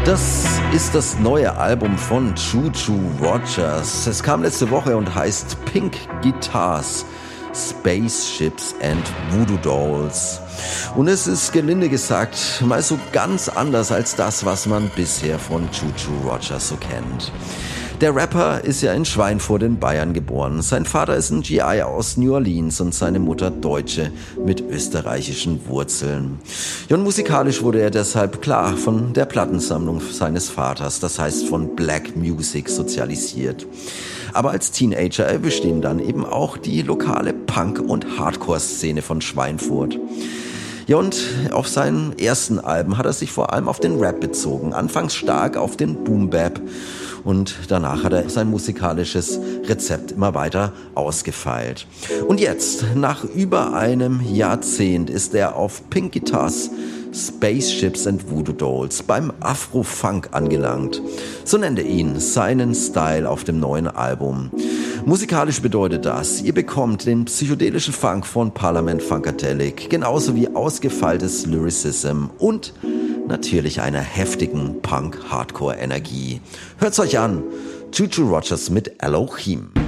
Das ist das neue Album von Choo Choo Rogers. Es kam letzte Woche und heißt Pink Guitars, Spaceships and Voodoo Dolls. Und es ist gelinde gesagt mal so ganz anders als das, was man bisher von Choo Choo Rogers so kennt. Der Rapper ist ja in Schweinfurt in Bayern geboren. Sein Vater ist ein GI aus New Orleans und seine Mutter Deutsche mit österreichischen Wurzeln. Ja, und musikalisch wurde er deshalb klar von der Plattensammlung seines Vaters, das heißt von Black Music, sozialisiert. Aber als Teenager erwischt ihn dann eben auch die lokale Punk- und Hardcore-Szene von Schweinfurt. Ja, und auf seinen ersten Alben hat er sich vor allem auf den Rap bezogen, anfangs stark auf den Boom-Bap. Und danach hat er sein musikalisches Rezept immer weiter ausgefeilt. Und jetzt, nach über einem Jahrzehnt, ist er auf Pink Guitars, Spaceships and Voodoo Dolls beim Afro-Funk angelangt. So nennt er ihn, seinen Style auf dem neuen Album. Musikalisch bedeutet das, ihr bekommt den psychedelischen Funk von Parliament Funkadelic, genauso wie ausgefeiltes Lyricism und natürlich einer heftigen Punk-Hardcore-Energie. Hört's euch an, Choo Choo Rogers mit Elohim.